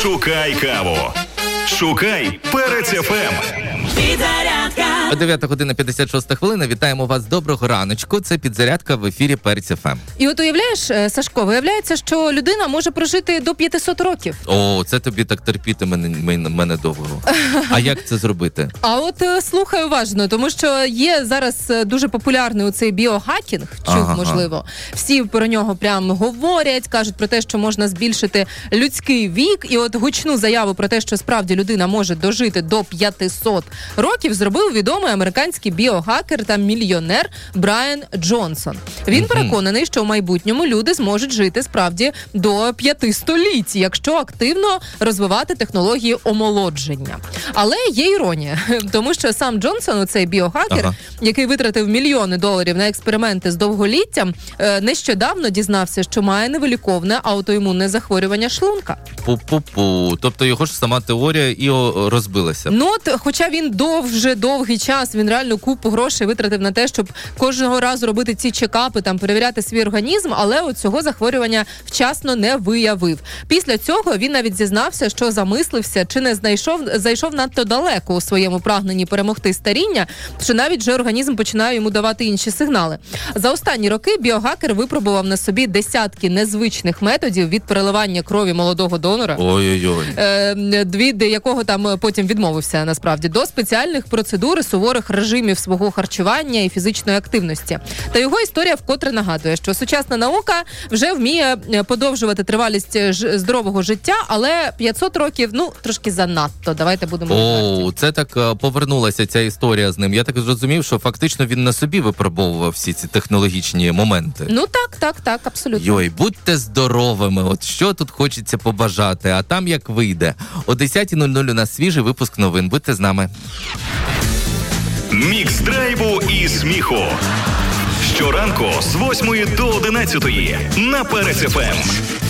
Шукай каву. Шукай Перець ФМ. Підзарядка. 9:56. Вітаємо вас. Доброго раночку. Це підзарядка в ефірі Перець ФМ. І от уявляєш, Сашко, виявляється, що людина може прожити до 500 років. О, це тобі так терпіти мене довго. А як це зробити? А от слухай уважно, тому що є зараз дуже популярний оцей біохакінг, чув, можливо. Всі про нього прям говорять, кажуть про те, що можна збільшити людський вік. І от гучну заяву про те, що справді людина може дожити до 500 років, зробив відомий американський біохакер та мільйонер Брайан Джонсон. Він переконаний, що в майбутньому люди зможуть жити справді до 5 століть, якщо активно розвивати технології омолодження. Але є іронія, тому що сам Джонсон, цей біохакер, який витратив мільйони доларів на експерименти з довголіттям, нещодавно дізнався, що має невиліковне аутоімунне захворювання шлунка. Пу-пу-пу. Тобто його ж сама теорія і розбилася. Ну от, хоча він довгий час, він реально купу грошей витратив на те, щоб кожного разу робити ці чекапи, там перевіряти свій організм, але от цього захворювання вчасно не виявив. Після цього він навіть зізнався, що замислився, чи не зайшов надто далеко у своєму прагненні перемогти старіння, що навіть же організм починає йому давати інші сигнали. За останні роки біохакер випробував на собі десятки незвичних методів від переливання крові молодого донора, від якого там потім відмовився насправді, до спеціальних процедур, суворих режимів свого харчування і фізичної активності. Та його історія вкотре нагадує, що сучасна наука вже вміє подовжувати тривалість здорового життя, але 500 років, трошки занадто. Давайте будемо відверті. Це так повернулася ця історія з ним. Я так зрозумів, що фактично він на собі випробовував всі ці технологічні моменти. Ну так, абсолютно. Йой, будьте здоровими, от що тут хочеться побажати, а там як вийде. О 10:00 у нас свіжий випуск новин. Будьте з нами. Мікс драйву і сміху. Щоранку з 8 до 11 на Перець ФМ.